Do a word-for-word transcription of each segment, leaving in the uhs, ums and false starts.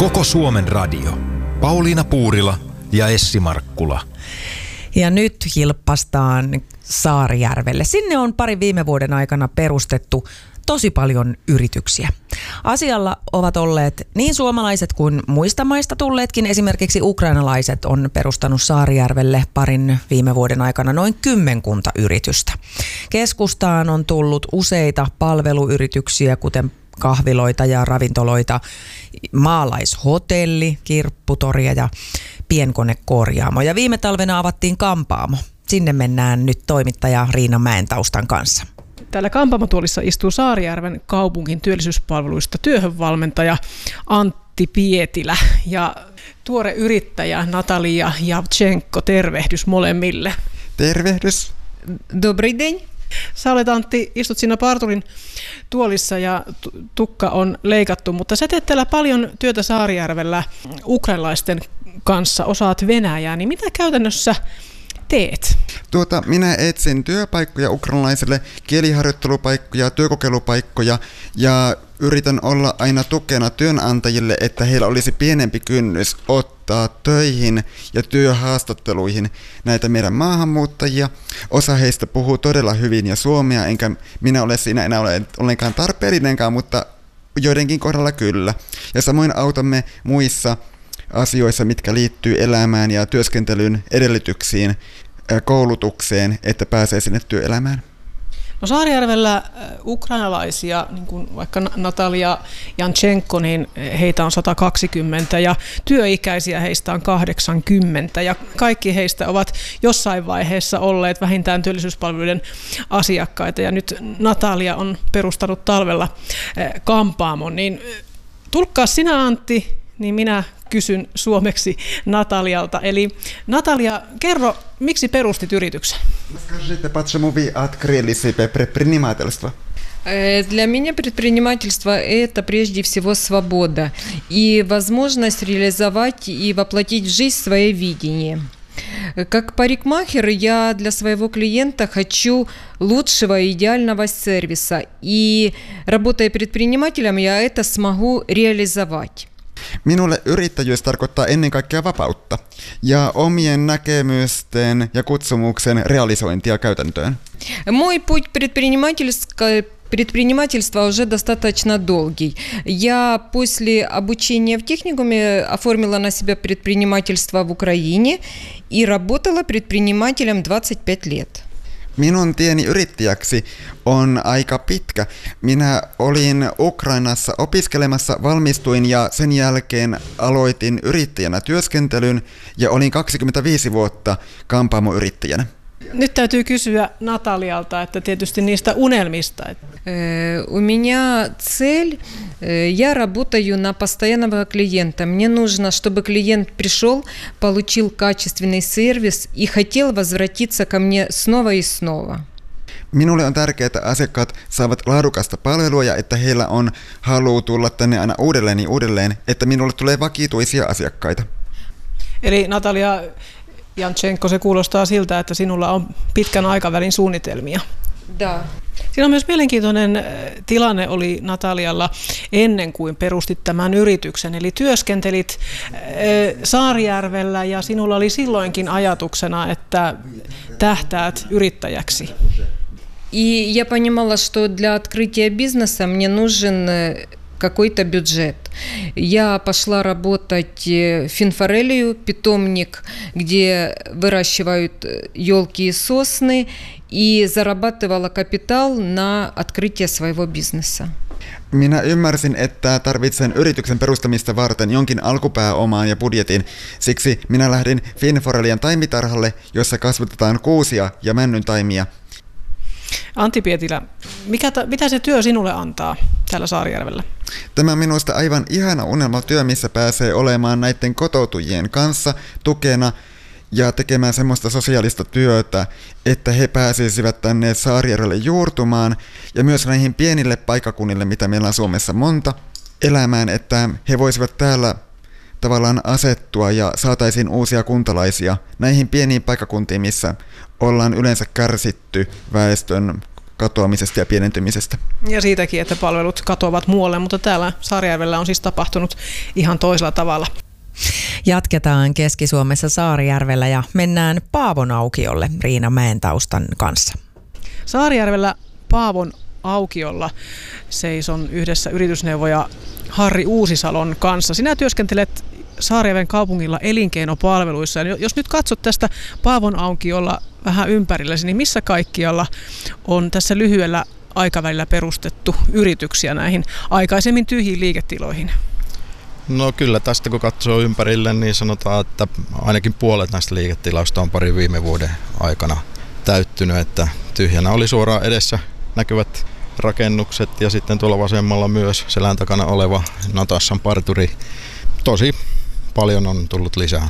Koko Suomen radio. Pauliina Puurila ja Essi Markkula. Ja nyt hilppastaan Saarijärvelle. Sinne on pari viime vuoden aikana perustettu tosi paljon yrityksiä. Asialla ovat olleet niin suomalaiset kuin muista maista tulleetkin. Esimerkiksi ukrainalaiset on perustanut Saarijärvelle parin viime vuoden aikana noin kymmenkunta yritystä. Keskustaan on tullut useita palveluyrityksiä, kuten kahviloita ja ravintoloita, maalaishotelli, kirpputoria ja pienkonekorjaamo. Ja viime talvena avattiin kampaamo. Sinne mennään nyt toimittaja Riina Mäentaustan kanssa. Täällä kampaamotuolissa istuu Saarijärven kaupungin työllisyyspalveluista työhönvalmentaja Antti Pietilä ja tuore yrittäjä Natalia Javtšenko. Tervehdys molemmille. Tervehdys. Добрый день. Sä olet, Antti, istut siinä parturin tuolissa ja tukka on leikattu, mutta sä teet täällä paljon työtä Saarijärvellä ukrainalaisten kanssa, osaat venäjää, niin mitä käytännössä teet? Tuota, minä etsin työpaikkoja ukrainalaisille, kieliharjoittelupaikkoja, työkokeilupaikkoja ja yritän olla aina tukena työnantajille, että heillä olisi pienempi kynnys ottaa töihin ja työhaastatteluihin näitä meidän maahanmuuttajia. Osa heistä puhuu todella hyvin ja suomea, enkä minä ole siinä enää ole ollenkaan tarpeellinenkaan, mutta joidenkin kohdalla kyllä. Ja samoin autamme muissa asioissa, mitkä liittyy elämään ja työskentelyn edellytyksiin, koulutukseen, että pääsee sinne työelämään. No Saarijärvellä ukrainalaisia, niin kuin vaikka Natalia Javtšenko, niin heitä on sata kaksikymmentä ja työikäisiä heistä on kahdeksankymmentä ja kaikki heistä ovat jossain vaiheessa olleet vähintään työllisyyspalveluiden asiakkaita ja nyt Natalia on perustanut talvella kampaamon, niin tulkkaa sinä, Antti, niin minä kysyn suomeksi Natalialta. Eli Natalia, kerro, miksi perustit yrityksen? Скажите, почему вы открыли себе предпринимательство? Для меня предпринимательство – это прежде всего свобода и возможность реализовать и воплотить в жизнь свое видение. Как парикмахер я для своего клиента хочу лучшего и идеального сервиса, и работая предпринимателем, я это смогу реализовать. Minulle yrittäjyys tarkoittaa ennen kaikkea vapautta ja omien näkemysten ja kutsumuksen realisointia käytäntöön. Мой путь предпринимательства уже достаточно долгий. Я после обучения в техникуме оформила на себя предпринимательство в Украине и работала предпринимателем двадцать пять лет. Minun tieni yrittäjäksi on aika pitkä. Minä olin Ukrainassa opiskelemassa, valmistuin ja sen jälkeen aloitin yrittäjänä työskentelyn ja olin kaksikymmentäviisi vuotta kampaamoyrittäjänä. Nyt täytyy kysyä Natalialta, että tietysti niistä unelmista. У меня цель, я работаю на постоянного клиента. Мне нужно, чтобы клиент пришел, получил качественный сервис и хотел возвратиться ко мне снова и снова. Minulle on tärkeää, että asiakkaat saavat laadukasta palvelua ja että heillä on halu tulla tänne aina uudelleen ja uudelleen, että minulle tulee vakituisia asiakkaita. Eli Natalia Javtšenko, se kuulostaa siltä, että sinulla on pitkän aikavälin suunnitelmia. Da. Siinä on myös mielenkiintoinen tilanne oli Natalialla ennen kuin perustit tämän yrityksen. Eli työskentelit Saarijärvellä ja sinulla oli silloinkin ajatuksena, että tähtäät yrittäjäksi. И я понимала, что для открытия бизнеса мне нужен какой-то бюджет. Я пошла работать в Финфорелию, питомник, где выращивают елки и сосны, и зарабатывала капитал на открытие своего бизнеса. Minä ymmärsin, että tarvitsen yrityksen perustamista varten jonkin alkupääomaan ja budjetin. Siksi minä lähdin Finforelian taimitarhalle, jossa kasvatetaan kuusia ja männyntaimia. Antti Pietilä, mikä ta, mitä se työ sinulle antaa täällä Saarijärvellä? Tämä on minusta aivan ihana unelmatyö, missä pääsee olemaan näiden kotoutujien kanssa tukena ja tekemään semmoista sosiaalista työtä, että he pääsisivät tänne Saarijärvelle juurtumaan ja myös näihin pienille paikkakunnille, mitä meillä on Suomessa monta, elämään, että he voisivat täällä tavallaan asettua ja saataisiin uusia kuntalaisia näihin pieniin paikkakuntiin, missä ollaan yleensä kärsitty väestön katoamisesta ja pienentymisestä. Ja siitäkin, että palvelut katoavat muualle, mutta täällä Saarijärvellä on siis tapahtunut ihan toisella tavalla. Jatketaan Keski-Suomessa Saarijärvellä ja mennään Paavon aukiolle Riina Mäentaustan kanssa. Saarijärvellä Paavon aukiolla seison yhdessä yritysneuvoja Harri Uusisalon kanssa. Sinä työskentelet Saarijärven kaupungilla elinkeinopalveluissa. Ja jos nyt katsot tästä Paavon aukiolla vähän ympärilläsi, niin missä kaikkialla on tässä lyhyellä aikavälillä perustettu yrityksiä näihin aikaisemmin tyhjiin liiketiloihin? No kyllä tästä kun katsoo ympärille, niin sanotaan, että ainakin puolet näistä liiketiloista on pari viime vuoden aikana täyttynyt, että tyhjänä oli suoraan edessä näkyvät rakennukset ja sitten tuolla vasemmalla myös selän takana oleva Natassan parturi. Tosi paljon on tullut lisää.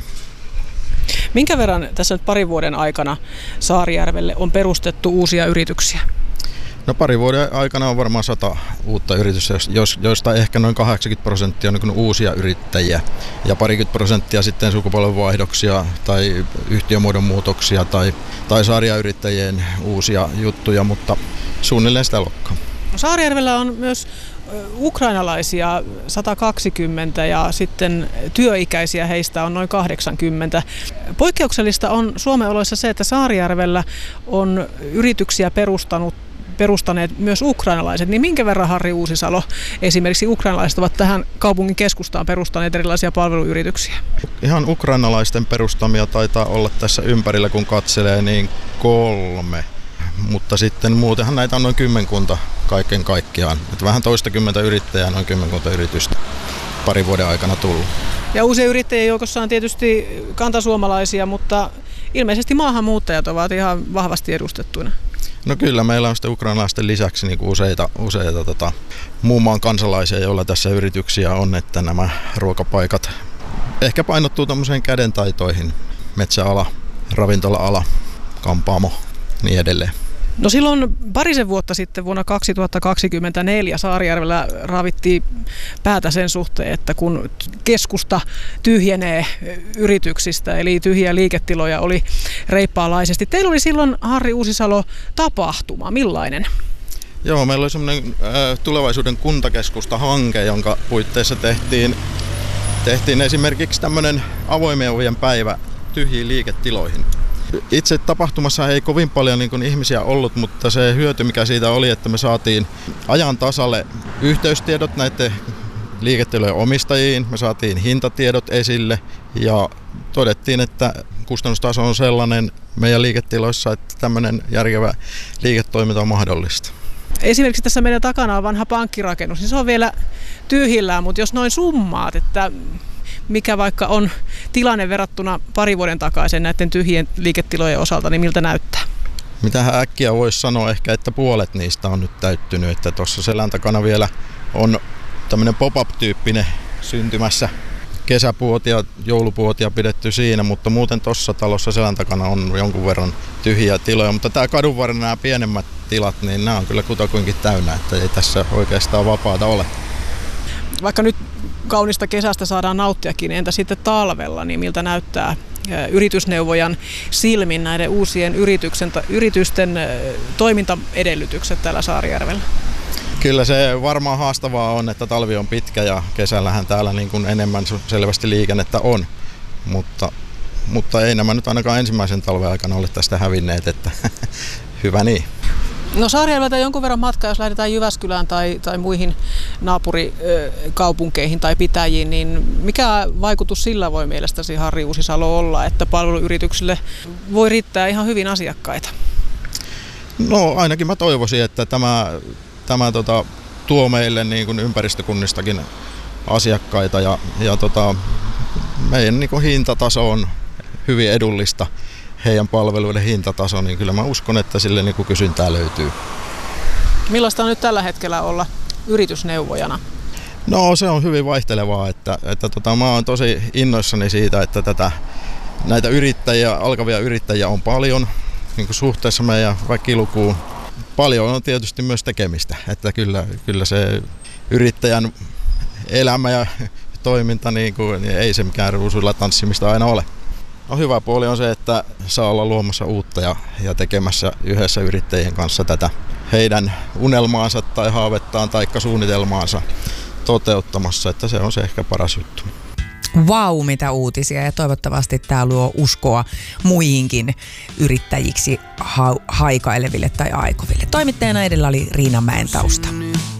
Minkä verran tässä nyt parin vuoden aikana Saarijärvelle on perustettu uusia yrityksiä? No pari vuoden aikana on varmaan sata uutta yritystä, joista ehkä noin kahdeksankymmentä prosenttia on niin uusia yrittäjiä ja parikymmentä prosenttia sitten sukupolvenvaihdoksia tai yhtiömuodon muutoksia tai, tai sarjayrittäjien uusia juttuja, mutta suunnilleen sitä lokkaa. No Saarijärvellä on myös ukrainalaisia sata kaksikymmentä ja sitten työikäisiä heistä on noin kahdeksankymmentä. Poikkeuksellista on Suomen oloissa se, että Saarijärvellä on yrityksiä perustanut perustaneet myös ukrainalaiset, niin minkä verran, Harri Uusisalo, esimerkiksi ukrainalaiset ovat tähän kaupungin keskustaan perustaneet erilaisia palveluyrityksiä? Ihan ukrainalaisten perustamia taitaa olla tässä ympärillä, kun katselee, niin kolme. Mutta sitten muutenhan näitä on noin kymmenkunta kaiken kaikkiaan. Että vähän toistakymmentä yrittäjää, noin kymmenkunta yritystä parin vuoden aikana tullut. Ja uusien yrittäjien joukossa on tietysti kantasuomalaisia, mutta ilmeisesti maahanmuuttajat ovat ihan vahvasti edustettuina. No kyllä, meillä on sitten ukrainalaisten lisäksi niin kuin useita, useita tota, muun maan kansalaisia, joilla tässä yrityksiä on, että nämä ruokapaikat ehkä painottuu tämmöiseen kädentaitoihin, metsäala, ravintola-ala, kampaamo, niin edelleen. No silloin parisen vuotta sitten vuonna kaksituhattakaksikymmentäneljä Saarijärvellä raavittiin päätä sen suhteen, että kun keskusta tyhjenee yrityksistä, eli tyhjiä liiketiloja oli reippaalaisesti. Teillä oli silloin, Harri Uusisalo, tapahtuma. Millainen? Joo, meillä oli semmoinen äh, tulevaisuuden kuntakeskusta-hanke, jonka puitteissa tehtiin, tehtiin esimerkiksi tämmöinen avoimien ovien päivä tyhjiin liiketiloihin. Itse tapahtumassa ei kovin paljon niin kuin ihmisiä ollut, mutta se hyöty mikä siitä oli, että me saatiin ajan tasalle yhteystiedot näiden liiketilojen omistajiin, me saatiin hintatiedot esille ja todettiin, että kustannustaso on sellainen meidän liiketiloissa, että tämmöinen järkevä liiketoiminta on mahdollista. Esimerkiksi tässä meidän takana on vanha pankkirakennus, niin se on vielä tyhjillään, mutta jos noin summaat, että mikä vaikka on tilanne verrattuna pari vuoden takaisin näiden tyhjien liiketilojen osalta, niin miltä näyttää? Mitähän äkkiä voisi sanoa ehkä, että puolet niistä on nyt täyttynyt, että tuossa selän takana vielä on tämmöinen pop-up-tyyppinen syntymässä. Kesäpuotia, joulupuotia pidetty siinä, mutta muuten tuossa talossa selän takana on jonkun verran tyhjiä tiloja, mutta tämä kadun varrella nämä pienemmät tilat, niin nämä on kyllä kutakuinkin täynnä, että ei tässä oikeastaan vapaata ole. Vaikka nyt kaunista kesästä saadaan nauttiakin, entä sitten talvella, niin miltä näyttää yritysneuvojan silmin näiden uusien yrityksen, yritysten toimintaedellytykset täällä Saarijärvellä? Kyllä se varmaan haastavaa on, että talvi on pitkä ja kesällähän täällä niin kuin enemmän selvästi liikennettä on, mutta, mutta ei nämä nyt ainakaan ensimmäisen talven aikana ole tästä hävinneet, että hyvä niin. No Saarijärveltä jonkun verran matkaa, jos lähdetään Jyväskylään tai, tai muihin naapurikaupunkeihin tai pitäjiin, niin mikä vaikutus sillä voi mielestäsi, Harri Uusisalo, olla, että palveluyrityksille voi riittää ihan hyvin asiakkaita? No ainakin mä toivoisin, että tämä, tämä tota, tuo meille niin kuin ympäristökunnistakin asiakkaita ja, ja tota, meidän niin kuin hintataso on hyvin edullista. Heidän palveluiden hintataso, niin kyllä mä uskon, että sille niin kuin kysyntää löytyy. Millaista on nyt tällä hetkellä olla yritysneuvojana? No se on hyvin vaihtelevaa, että, että tota, mä oon tosi innoissani siitä, että tätä, näitä yrittäjiä, alkavia yrittäjiä on paljon niin kuin suhteessa meidän väkilukuun. Paljon on tietysti myös tekemistä, että kyllä, kyllä se yrittäjän elämä ja toiminta niin kuin, niin ei se mikään ruusuilla tanssimista aina ole. No, hyvä puoli on se, että saa olla luomassa uutta ja, ja tekemässä yhdessä yrittäjien kanssa tätä heidän unelmaansa tai haavettaan tai suunnitelmaansa toteuttamassa, että se on se ehkä paras juttu. Vau, wow, mitä uutisia, ja toivottavasti tämä luo uskoa muihinkin yrittäjiksi ha- haikaileville tai aikoville. Toimittajana edellä oli Riina Mäentausta.